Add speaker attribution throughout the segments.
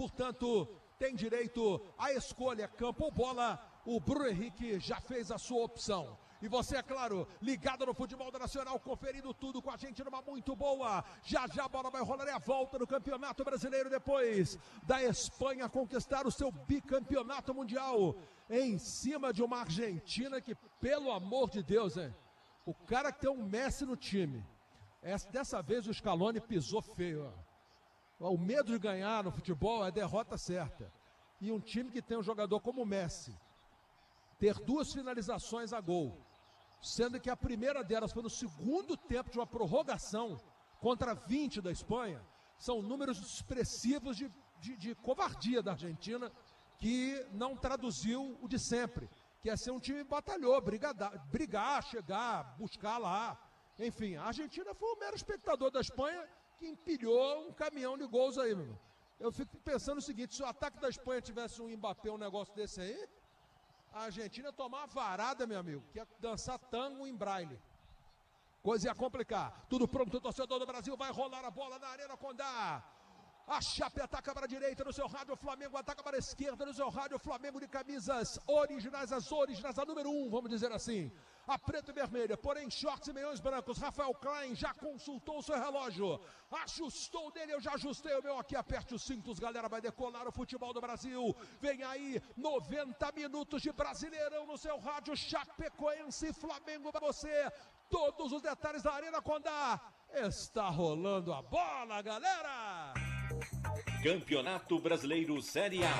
Speaker 1: portanto, tem direito à escolha, campo ou bola. O Bruno Henrique já fez a sua opção. E você, é claro, ligado no futebol nacional, conferindo tudo com a gente numa muito boa. Já já a bola vai rolar e a volta no Campeonato Brasileiro depois da Espanha conquistar o seu bicampeonato mundial em cima de uma Argentina que, pelo amor de Deus, hein? O cara que tem um Messi no time. Dessa vez o Scaloni pisou feio. Ó. O medo de ganhar no futebol é a derrota certa. E um time que tem um jogador como o Messi ter 2 finalizações a gol, sendo que a primeira delas foi no segundo tempo de uma prorrogação contra 20 da Espanha, são números expressivos de covardia da Argentina, que não traduziu o de sempre, que é ser um time que batalhou, brigar, chegar, buscar lá. Enfim, a Argentina foi um mero espectador da Espanha que empilhou um caminhão de gols aí, meu irmão. Eu fico pensando o seguinte, se o ataque da Espanha tivesse um Mbappé, um negócio desse aí, a Argentina ia tomar uma varada, meu amigo, que ia dançar tango em braille. Coisa ia complicar. Tudo pronto, o torcedor do Brasil vai rolar a bola na Arena Condá. A Chape ataca para a direita no seu rádio, o Flamengo ataca para a esquerda no seu rádio, o Flamengo de camisas originais, as originais, a número 1, vamos dizer assim. A preta e vermelha, porém shorts e meiões brancos. Rafael Klein já consultou o seu relógio, ajustou dele, eu já ajustei o meu aqui. Aperte os cintos, galera, vai decolar o futebol do Brasil. Vem aí, 90 minutos de Brasileirão no seu rádio, Chapecoense e Flamengo para você. Todos os detalhes da Arena Condá. Está rolando a bola, galera!
Speaker 2: Campeonato Brasileiro Série A.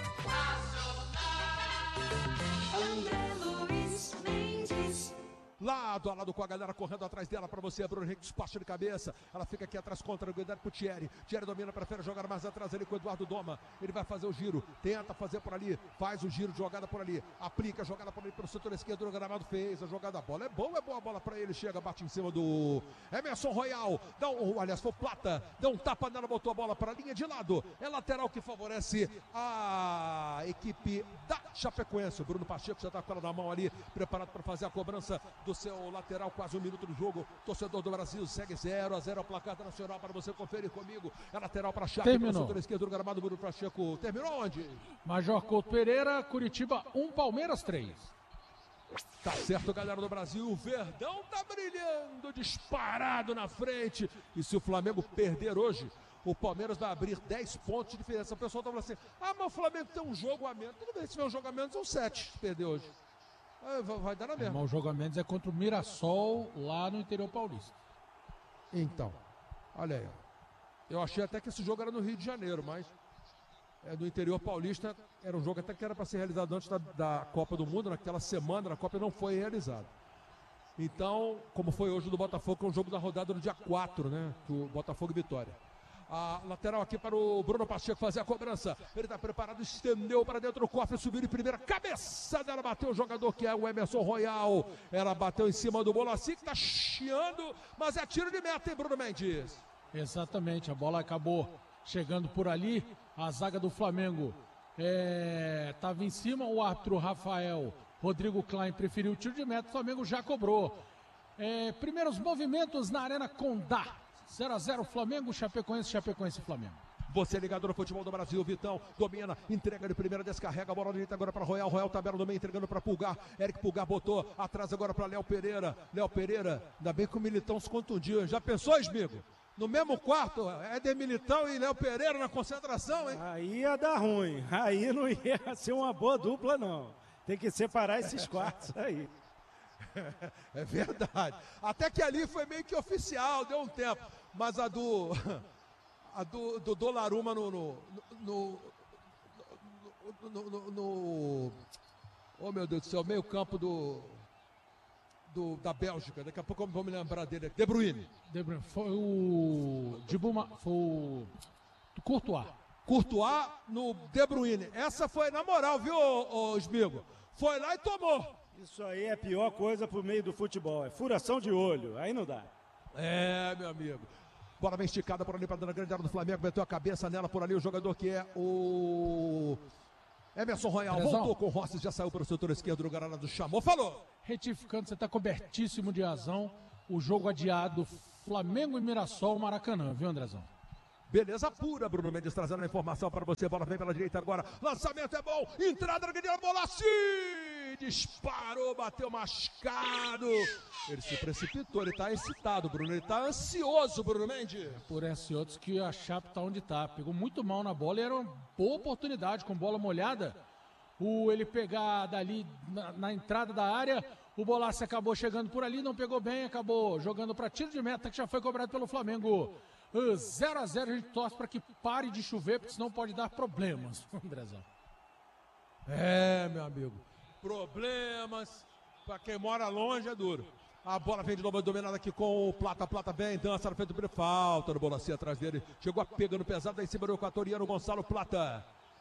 Speaker 1: Lado a lado com a galera correndo atrás dela para você, Bruno Henrique, despacho de cabeça, ela fica aqui atrás contra o cuidado pro Thierry, domina, prefere jogar mais atrás ali com o Eduardo Doma, ele vai fazer o giro, tenta fazer por ali, faz o giro de jogada por ali, aplica a jogada por ali pelo setor esquerdo, no gramado fez a jogada, a bola é boa a bola para ele, chega, bate em cima do Emerson Royal, aliás foi Plata, dá um tapa nela, botou a bola para a linha de lado, é lateral que favorece a equipe da Chapecoense. O Bruno Pacheco já está com ela na mão ali, preparado para fazer a cobrança do seu lateral, quase 1 minuto do jogo. Torcedor do Brasil, segue 0-0 ao placar nacional para você conferir comigo. É lateral para Chape,
Speaker 3: terminou.
Speaker 1: Setor esquerdo do gramado, Bruno Pacheco. Terminou onde?
Speaker 3: Major Couto Pereira, Curitiba 1, Palmeiras 3.
Speaker 1: Tá certo, galera do Brasil. O Verdão tá brilhando, disparado na frente. E se o Flamengo perder hoje, o Palmeiras vai abrir 10 pontos de diferença. O pessoal tá falando assim, mas o Flamengo tem um jogo a menos. Tudo bem, se tiver um jogo a menos, são 7 se perder hoje. Vai dar na mesma.
Speaker 3: Mas o jogo a menos é contra o Mirassol, lá no interior paulista.
Speaker 1: Então, olha aí. Eu achei até que esse jogo era no Rio de Janeiro, mas no interior paulista era um jogo até que era para ser realizado antes da Copa do Mundo. Naquela semana a Copa não foi realizada. Então, como foi hoje do Botafogo, que é um jogo da rodada no dia 4, né? Do Botafogo e Vitória. A lateral aqui para o Bruno Pacheco fazer a cobrança. Ele está preparado, estendeu para dentro do cofre, subiu em primeira. Cabeça dela, bateu o jogador que é o Emerson Royal. Ela bateu em cima do Bolacci, que está chiando, mas é tiro de meta, hein, Bruno Mendes?
Speaker 3: Exatamente, a bola acabou chegando por ali. A zaga do Flamengo estava em cima. O árbitro Rafael Rodrigo Klein preferiu o tiro de meta. O Flamengo já cobrou. Primeiros movimentos na Arena Condá. 0-0 Flamengo, Chapecoense e Flamengo.
Speaker 1: Você ligado no futebol do Brasil, Vitão domina, entrega de primeira, descarrega a bola direita agora para Royal, tabela no meio, entregando para Pulgar, Eric Pulgar botou atrás agora para Léo Pereira, ainda bem que o Militão se contundiu, já pensou, Esmigo? No mesmo quarto, Éder Militão e Léo Pereira na concentração, hein?
Speaker 4: Aí ia dar ruim, aí não ia ser uma boa dupla não, tem que separar esses quartos aí.
Speaker 1: É verdade. Até que ali foi meio que oficial, deu um tempo. Mas a do Donnarumma oh meu Deus do céu, meio campo da Bélgica. Daqui a pouco eu vou me lembrar dele. De Bruyne.
Speaker 3: Foi o
Speaker 1: Courtois no De Bruyne. Essa foi na moral, viu, Esmigo? Foi lá e tomou.
Speaker 4: Isso aí é a pior coisa pro meio do futebol, é furação de olho, aí não dá.
Speaker 1: Meu amigo. Bola bem esticada por ali para dentro da grande área do Flamengo, meteu a cabeça nela por ali, o jogador que é o Emerson Royal, voltou com o Rossi, já saiu para o setor esquerdo, o Granado chamou, falou.
Speaker 3: Retificando, você está cobertíssimo de razão, o jogo adiado, Flamengo e Mirassol, Maracanã, viu, Andrezão?
Speaker 1: Beleza pura, Bruno Mendes trazendo a informação para você. Bola vem pela direita agora. Lançamento é bom. Entrada na grande bola. Sim! Disparou, bateu mascado. Ele se precipitou, ele tá excitado, Bruno. Ele tá ansioso, Bruno Mendes.
Speaker 3: Por esses outros que a Chape tá onde tá. Pegou muito mal na bola e era uma boa oportunidade com bola molhada. Ele pegar dali na entrada da área. O Bolassi acabou chegando por ali, não pegou bem, acabou jogando para tiro de meta que já foi cobrado pelo Flamengo. 0 a 0, a gente torce para que pare de chover, porque senão pode dar problemas, Andrezão.
Speaker 1: Meu amigo. Problemas. Para quem mora longe é duro. A bola vem de novo dominada aqui com o Plata. Plata vem, dança na frente do primeiro. Falta no Bolassi atrás dele. Chegou pegando pesado aí em cima do equatoriano Gonçalo Plata.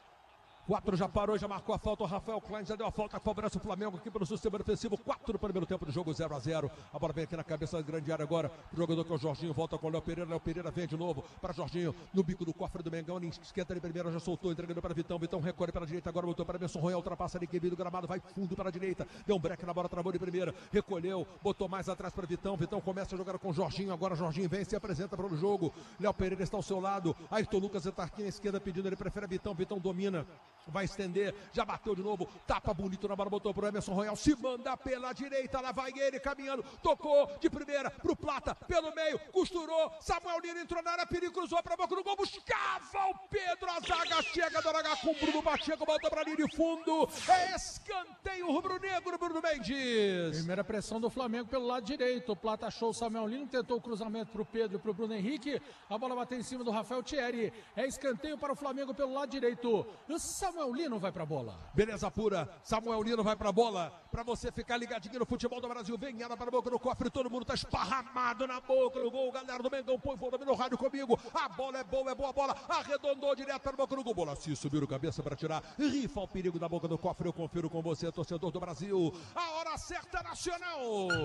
Speaker 1: 4 já parou, já marcou a falta. O Rafael Klein já deu a falta, favorece o Flamengo aqui pelo sistema defensivo. 4 no primeiro tempo do jogo, 0 a 0. A bola vem aqui na cabeça da grande área agora. O jogador que é o Jorginho, volta com o Léo Pereira. Léo Pereira vem de novo para Jorginho no bico do cofre do Mengão. Esquenta ali primeiro, já soltou, entregando para Vitão. Vitão recolhe para a direita, agora botou para Emerson Royal. Ultrapassa ali, querido gramado, vai fundo para a direita. Deu um break na bola, travou de primeira. Recolheu, botou mais atrás para Vitão. Vitão começa a jogar com o Jorginho. Agora Jorginho vem, se apresenta para o jogo. Léo Pereira está ao seu lado. Ayrton Lucas está aqui na esquerda pedindo, ele prefere a Vitão. Vitão domina, vai estender. Já bateu de novo, tapa bonito na bola, botou pro Emerson Royal, se manda pela direita, lá vai ele caminhando, tocou de primeira pro Plata, pelo meio, costurou, Samuel Lino entrou na área, Piri cruzou pra boca do gol, buscava o Pedro, a zaga chega do H com o Bruno Pacheco, botou pra linha de fundo, escanteio rubro-negro, Bruno Mendes.
Speaker 3: Primeira pressão do Flamengo pelo lado direito, o Plata achou o Samuel Lino, tentou o cruzamento pro Pedro e pro Bruno Henrique, a bola bateu em cima do Rafael Thierry, escanteio para o Flamengo pelo lado direito, o Samuel Lino vai pra bola.
Speaker 1: Beleza pura, Samuel Lino vai pra bola, pra você ficar ligadinho no futebol do Brasil, vem ela para a boca do cofre, todo mundo tá esparramado na boca do gol, galera do Mengão, põe volume no rádio comigo, a bola é boa a bola, arredondou direto para a boca do gol, Bolassi subiu a cabeça para tirar, rifa o perigo da boca do cofre, eu confiro com você, torcedor do Brasil, a hora certa nacional.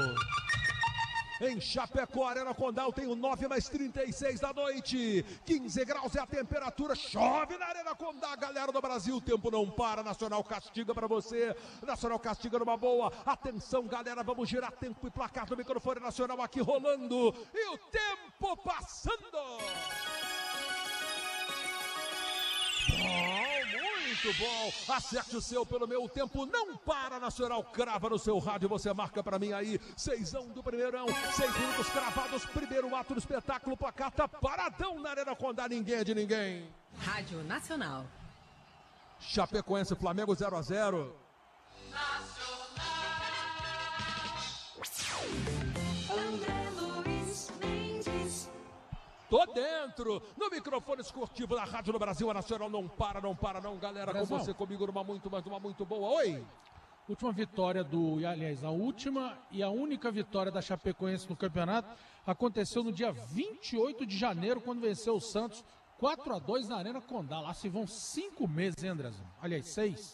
Speaker 1: Em Chapecó, Arena Condal, tem o 9 mais 36 da noite. 15 graus é a temperatura. Chove na Arena Condal, galera do Brasil. O tempo não para. Nacional castiga para você. Nacional castiga numa boa. Atenção, galera. Vamos girar tempo e placar do microfone nacional aqui rolando. E o tempo passando. Muito bom, acerte o seu pelo meu, tempo não para, Nacional crava no seu rádio, você marca pra mim aí, 6ão do primeirão, 6 minutos cravados, primeiro ato do espetáculo, placar tá paradão na Arena Condá, ninguém é de ninguém.
Speaker 5: Rádio Nacional.
Speaker 1: Chapecoense, Flamengo 0 a 0. Tô dentro, no microfone esportivo da Rádio do Brasil, a Nacional não para não, galera, com você, comigo, numa muito boa, oi!
Speaker 3: Última vitória aliás, a última e a única vitória da Chapecoense no campeonato aconteceu no dia 28 de janeiro, quando venceu o Santos 4 a 2 na Arena Condá, lá se vão 5 meses, hein, Andrezão? Aliás, 6.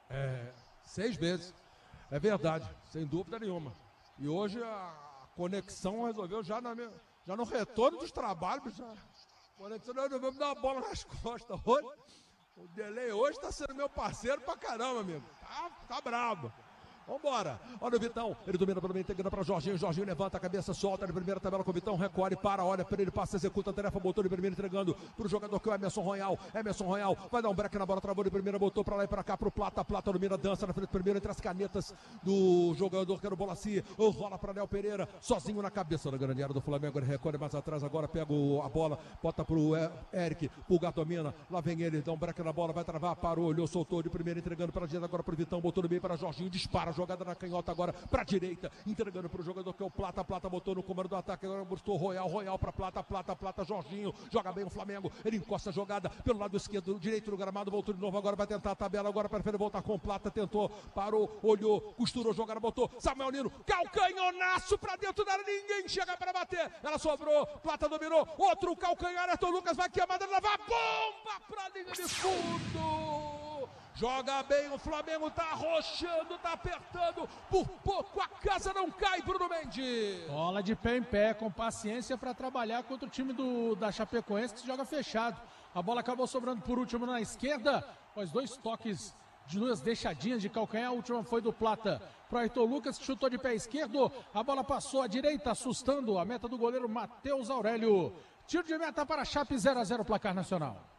Speaker 1: 6 meses, é verdade, sem dúvida nenhuma, e hoje a conexão resolveu já no retorno dos trabalhos, já. Conexão, nós devemos dar uma bola nas costas hoje. O delay hoje tá sendo meu parceiro pra caramba, amigo. Tá brabo. Vambora, olha o Vitão, ele domina pelo meio, integrando para Jorginho, Jorginho levanta a cabeça, solta de primeira tabela com o Vitão, recolhe, para, olha para ele, passa, executa a tarefa, botou de primeira, entregando pro jogador que é o Emerson Royal, vai dar um break na bola, travou de primeira, botou para lá e para cá, pro Plata, Plata domina, dança na frente primeiro, entre as canetas do jogador que era o Bolassi, rola para Léo Pereira, sozinho na cabeça da grande área do Flamengo, ele recolhe mais atrás, agora pega a bola, bota pro Eric, Pulgar domina, lá vem ele, dá um break na bola, vai travar, parou, olhou, soltou de primeira, entregando para a direita, agora pro Vitão, botou no meio para Jorginho, dispara, jogada na canhota agora pra direita, entregando pro jogador que é o Plata, Plata botou no comando do ataque, agora buscou Royal pra Plata, Jorginho, joga bem o Flamengo, ele encosta a jogada pelo lado esquerdo, direito do gramado, voltou de novo, agora vai tentar a tabela, agora prefere voltar com o Plata, tentou, parou, olhou, costurou, jogada, botou, Samuel Lino, calcanhonaço pra dentro da área, ninguém chega pra bater, ela sobrou, Plata dominou, outro calcanhar, Ayrton Lucas vai queimada, ela vai, bomba pra linha de fundo! Joga bem, o Flamengo tá arrochando, tá apertando, por pouco a casa não cai, Bruno Mendes.
Speaker 3: Bola de pé em pé, com paciência para trabalhar contra o time da Chapecoense, que joga fechado. A bola acabou sobrando por último na esquerda, após 2 toques de 2 deixadinhas de calcanhar, a última foi do Plata pro Ayrton Lucas, que chutou de pé esquerdo, a bola passou à direita, assustando a meta do goleiro Matheus Aurélio. Tiro de meta para a Chape, 0 a 0 placar nacional.